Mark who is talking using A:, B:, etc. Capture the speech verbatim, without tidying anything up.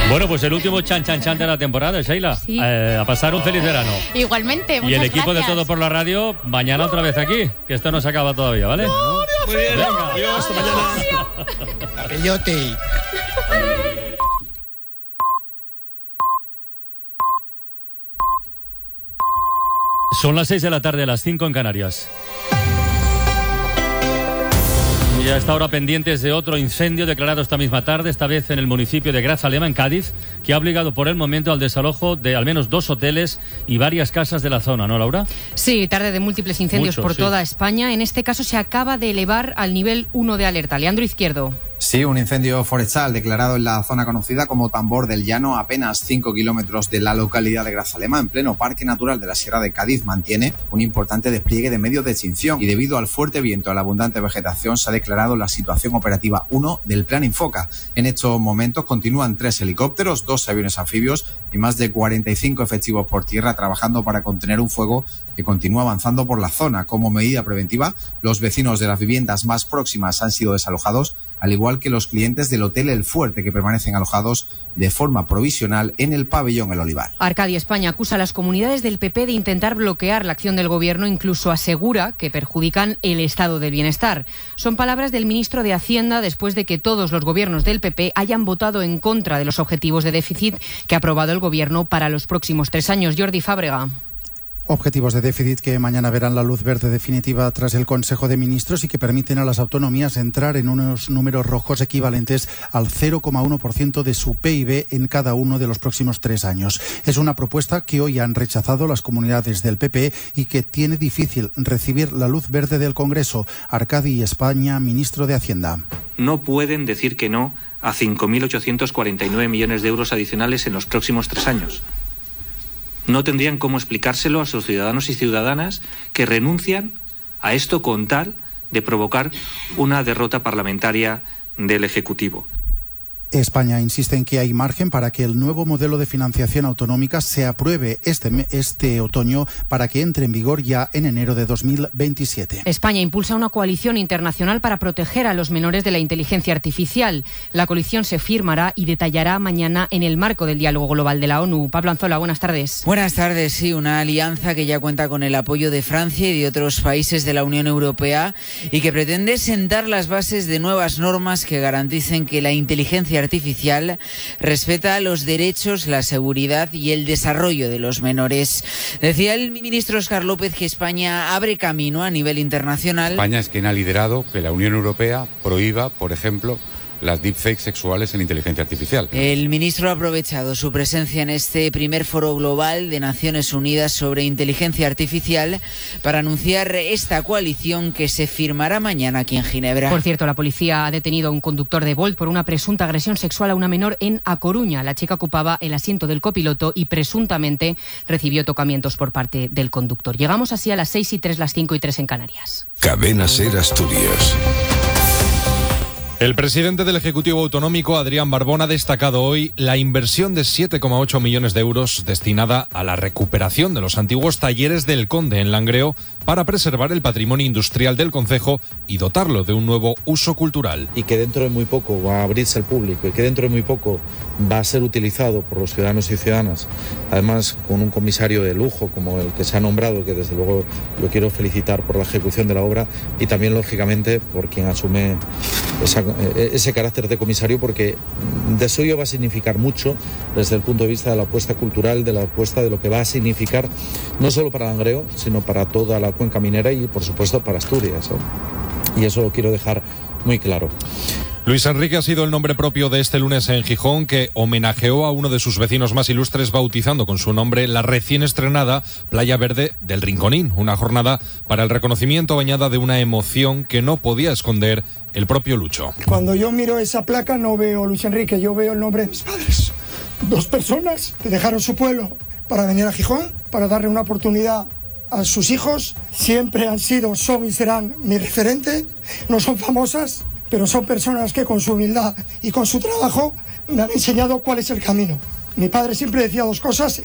A: Bueno, pues el último chan chan chan de la temporada, Sheila.
B: Sí.
A: Eh, a pasar un feliz verano.
B: Igualmente, muchas
A: Y el equipo
B: gracias.
A: de Todo por la Radio, mañana otra vez aquí, que esto no se acaba todavía, ¿vale?
C: Muy bien,
A: Venga,
C: adiós, hasta mañana.
D: Bellote.
A: Son las seis de la tarde, las cinco en Canarias. Y a esta hora pendientes de otro incendio declarado esta misma tarde, esta vez en el municipio de Grazalema, en Cádiz, que ha obligado por el momento al desalojo de al menos dos hoteles y varias casas de la zona, ¿no, Laura?
E: Sí, tarde de múltiples incendios
A: Mucho,
E: por
A: sí.
E: toda España. En este caso se acaba de elevar al nivel uno de alerta. Leandro Izquierdo.
F: Sí, un incendio forestal declarado en la zona conocida como Tambor del Llano, a apenas cinco kilómetros de la localidad de Grazalema, en pleno Parque Natural de la Sierra de Cádiz, mantiene un importante despliegue de medios de extinción y debido al fuerte viento y a la abundante vegetación se ha declarado la situación operativa uno del Plan Infoca. En estos momentos continúan tres helicópteros, dos aviones anfibios y más de cuarenta y cinco efectivos por tierra trabajando para contener un fuego que continúa avanzando por la zona. Como medida preventiva, los vecinos de las viviendas más próximas han sido desalojados, al igual que los clientes del Hotel El Fuerte, que permanecen alojados de forma provisional en el pabellón El Olivar.
E: Arcadia España acusa a las comunidades del P P de intentar bloquear la acción del gobierno, incluso asegura que perjudican el estado del bienestar. Son palabras del ministro de Hacienda después de que todos los gobiernos del P P hayan votado en contra de los objetivos de déficit que ha aprobado el gobierno para los próximos tres años. Jordi Fábrega.
G: Objetivos de déficit que mañana verán la luz verde definitiva tras el Consejo de Ministros y que permiten a las autonomías entrar en unos números rojos equivalentes al cero coma uno por ciento de su P I B en cada uno de los próximos tres años. Es una propuesta que hoy han rechazado las comunidades del P P y que tiene difícil recibir la luz verde del Congreso. Arcadia España, ministro de Hacienda.
H: No pueden decir que no a cinco mil ochocientos cuarenta y nueve millones de euros adicionales en los próximos tres años. No tendrían cómo explicárselo a sus ciudadanos y ciudadanas que renuncian a esto con tal de provocar una derrota parlamentaria del Ejecutivo.
G: España insiste en que hay margen para que el nuevo modelo de financiación autonómica se apruebe este, este otoño para que entre en vigor ya en enero de dos mil veintisiete.
E: España impulsa una coalición internacional para proteger a los menores de la inteligencia artificial. La coalición se firmará y detallará mañana en el marco del diálogo global de la ONU. Pablo Anzola, buenas tardes.
I: Buenas tardes, sí, una alianza que ya cuenta con el apoyo de Francia y de otros países de la Unión Europea y que pretende sentar las bases de nuevas normas que garanticen que la inteligencia artificial respeta los derechos, la seguridad y el desarrollo de los menores. Decía el ministro Óscar López que España abre camino a nivel internacional.
J: España es quien ha liderado que la Unión Europea prohíba, por ejemplo, las deepfakes sexuales en inteligencia artificial.
I: El ministro ha aprovechado su presencia en este primer foro global de Naciones Unidas sobre inteligencia artificial para anunciar esta coalición que se firmará mañana aquí en Ginebra.
E: Por cierto, la policía ha detenido a un conductor de Bolt por una presunta agresión sexual a una menor en A Coruña. La chica ocupaba el asiento del copiloto y presuntamente recibió tocamientos por parte del conductor. Llegamos así a las seis y tres, las cinco y tres en Canarias.
K: Cadena SER Asturias.
L: El presidente del Ejecutivo Autonómico, Adrián Barbón, ha destacado hoy la inversión de siete coma ocho millones de euros destinada a la recuperación de los antiguos talleres del Conde en Langreo para preservar el patrimonio industrial del concejo y dotarlo de un nuevo uso cultural.
M: Y que dentro de muy poco va a abrirse al público y que dentro de muy poco va a ser utilizado por los ciudadanos y ciudadanas, además con un comisario de lujo como el que se ha nombrado, que desde luego yo quiero felicitar por la ejecución de la obra y también lógicamente por quien asume esa, ese carácter de comisario, porque de suyo va a significar mucho desde el punto de vista de la apuesta cultural, de la apuesta de lo que va a significar no solo para Langreo, sino para toda la cuenca minera y por supuesto para Asturias, ¿no? Y eso lo quiero dejar muy claro.
L: Luis Enrique ha sido el nombre propio de este lunes en Gijón, que homenajeó a uno de sus vecinos más ilustres bautizando con su nombre la recién estrenada Playa Verde del Rinconín, una jornada para el reconocimiento bañada de una emoción que no podía esconder el propio Lucho.
N: Cuando yo miro esa placa no veo Luis Enrique, yo veo el nombre de mis padres. Dos personas que dejaron su pueblo para venir a Gijón, para darle una oportunidad a sus hijos. Siempre han sido, son y serán mi referente. No son famosas, pero son personas que con su humildad y con su trabajo me han enseñado cuál es el camino. Mi padre siempre decía dos cosas.